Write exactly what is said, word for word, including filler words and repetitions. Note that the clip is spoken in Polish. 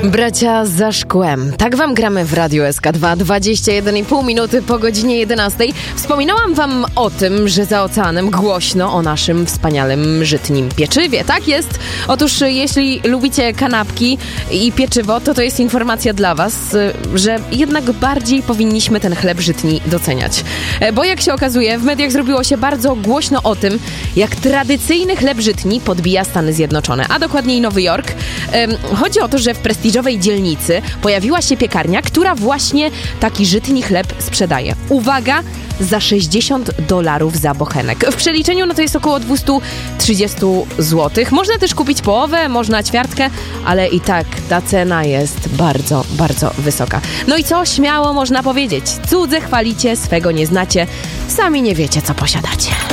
Bracia za szkłem. Tak wam gramy w Radiu S K dwa, dwadzieścia jeden i pół minuty po godzinie jedenastej. Wspominałam wam o tym, że za oceanem głośno o naszym wspaniałym żytnim pieczywie. Tak jest. Otóż jeśli lubicie kanapki i pieczywo, to to jest informacja dla was, że jednak bardziej powinniśmy ten chleb żytni doceniać. Bo jak się okazuje, w mediach zrobiło się bardzo głośno o tym, jak tradycyjny chleb żytni podbija Stany Zjednoczone, a dokładniej Nowy Jork. Chodzi o to, że w prestiżowej dzielnicy pojawiła się piekarnia, która właśnie taki żytni chleb sprzedaje. Uwaga, za sześćdziesiąt dolarów za bochenek. W przeliczeniu no to jest około dwieście trzydzieści złotych. Można też kupić połowę, można ćwiartkę, ale i tak ta cena jest bardzo, bardzo wysoka. No i co śmiało można powiedzieć? Cudze chwalicie, swego nie znacie, sami nie wiecie, co posiadacie.